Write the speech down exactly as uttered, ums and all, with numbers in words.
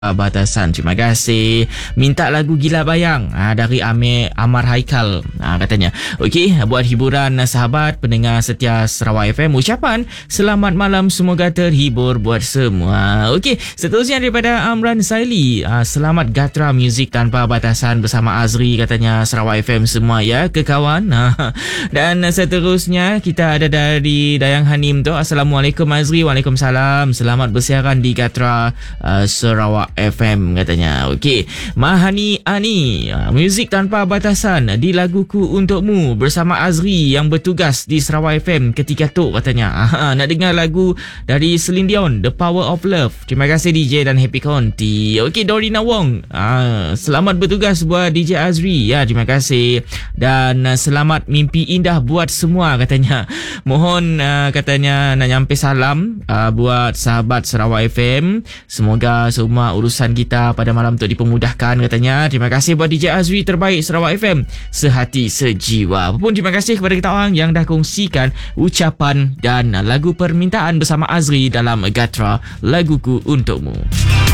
Batasan. Terima kasih. Minta lagu Gila Bayang ha, dari Amir Amar Haikal ha, katanya. Okey, buat hiburan sahabat pendengar setia Sarawak F M, ucapan selamat malam, semoga terhibur buat semua. Okey, seterusnya daripada Amran Saili, ha, selamat Gatra Muzik Tanpa Batasan bersama Azri katanya, Sarawak F M semua ya ke kawan. Ha. Dan seterusnya kita ada dari Dayang Hanim tu. Assalamualaikum Azri. Waalaikumsalam. Selamat bersiaran di Gatra uh, Sarawak F M katanya. Okey, Mahani Ani, Muzik Tanpa Batasan di Laguku Untukmu bersama Azri yang bertugas di Sarawak F M ketika tu katanya. Aha, nak dengar lagu dari Celine Dion, The Power of Love. Terima kasih D J dan Happy Conti. Okey, Dorina Wong, ah, selamat bertugas buat D J Azri ya, terima kasih. Dan uh, selamat mimpi indah buat semua katanya. Mohon uh, katanya nak nyampe salam uh, buat sahabat Sarawak F M. Semoga semua urusan kita pada malam tu dipermudahkan katanya. Terima kasih buat D J Azri terbaik Sarawak F M, sehati sejiwa. Apapun, terima kasih kepada kita orang yang dah kongsikan ucapan dan lagu permintaan bersama Azri dalam Gatra Laguku Untukmu.